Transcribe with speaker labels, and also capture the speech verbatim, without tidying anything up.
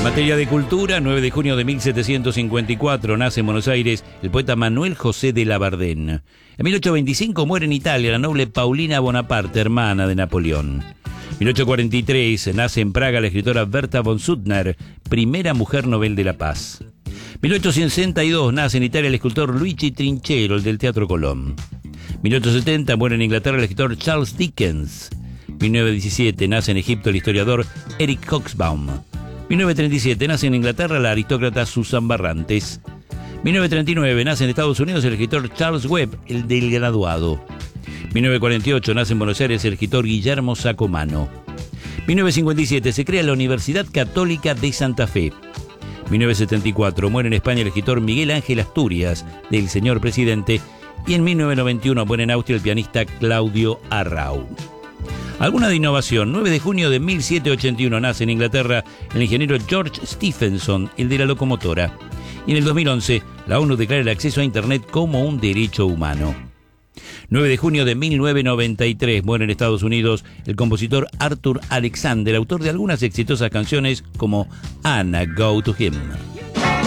Speaker 1: Materia de cultura, nueve de junio de mil setecientos cincuenta y cuatro, nace en Buenos Aires el poeta Manuel José de Labardén. En mil ochocientos veinticinco muere en Italia la noble Paulina Bonaparte, hermana de Napoleón. mil ochocientos cuarenta y tres nace en Praga la escritora Berta von Suttner, primera mujer Nobel de la Paz. mil ochocientos sesenta y dos nace en Italia el escultor Luigi Trinchero, el del Teatro Colón. mil ochocientos setenta muere en Inglaterra el escritor Charles Dickens. mil novecientos diecisiete nace en Egipto el historiador Eric Hobsbawm. mil novecientos treinta y siete nace en Inglaterra la aristócrata Susan Barrantes. mil novecientos treinta y nueve nace en Estados Unidos el escritor Charles Webb, el del graduado. mil novecientos cuarenta y ocho nace en Buenos Aires el escritor Guillermo Sacomano. mil novecientos cincuenta y siete se crea la Universidad Católica de Santa Fe. mil novecientos setenta y cuatro muere en España el escritor Miguel Ángel Asturias, del señor presidente. Y en mil novecientos noventa y uno muere en Austria el pianista Claudio Arrau. Alguna de innovación. nueve de junio de mil setecientos ochenta y uno nace en Inglaterra el ingeniero George Stephenson, el de la locomotora. Y en el dos mil once la ONU declara el acceso a Internet como un derecho humano. nueve de junio de mil novecientos noventa y tres muere en Estados Unidos el compositor Arthur Alexander, autor de algunas exitosas canciones como Anna Go to Him.